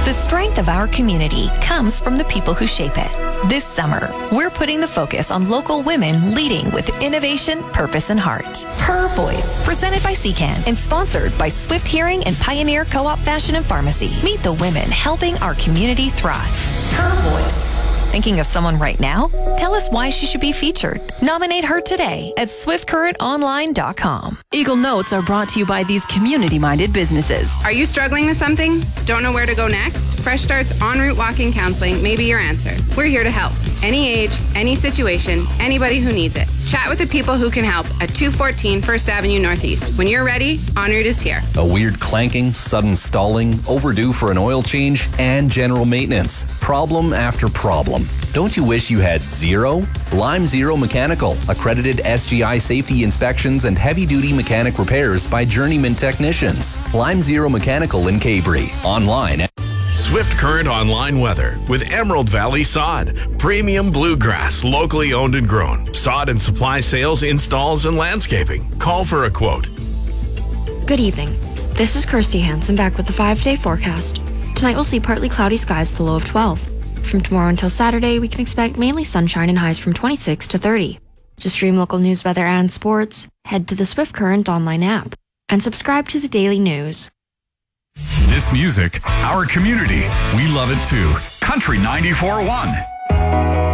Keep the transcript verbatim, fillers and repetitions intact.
The strength of our community comes from the people who shape it. This summer, we're putting the focus on local women leading with innovation, purpose, and heart. Her Voice, presented by C CAN and sponsored by Swift Hearing and Pioneer Co-op Fashion and Pharmacy. Meet the women helping our community thrive. Her Voice. Thinking of someone right now? Tell us why she should be featured. Nominate her today at swift current online dot com. Eagle Notes are brought to you by these community-minded businesses. Are you struggling with something? Don't know where to go next? Fresh Start's en route walking counseling may be your answer. We're here to help. Any age, any situation, anybody who needs it. Chat with the people who can help at two fourteen First Avenue Northeast. When you're ready, En route is here. A weird clanking, sudden stalling, overdue for an oil change, and general maintenance. Problem after problem. Don't you wish you had zero? Lime Zero Mechanical, accredited S G I safety inspections and heavy-duty mechanic repairs by journeyman technicians. Lime Zero Mechanical in Cabrey. Online at Swift Current Online Weather with Emerald Valley Sod. Premium bluegrass, locally owned and grown. Sod and supply sales, installs, and landscaping. Call for a quote. Good evening. This is Kirsty Hansen back with the five-day forecast. Tonight we'll see partly cloudy skies, the low of twelve. From tomorrow until Saturday, we can expect mainly sunshine and highs from twenty-six to thirty. To stream local news, weather, and sports, head to the Swift Current online app and subscribe to the daily news. This music, our community, we love it too. Country ninety-four point one.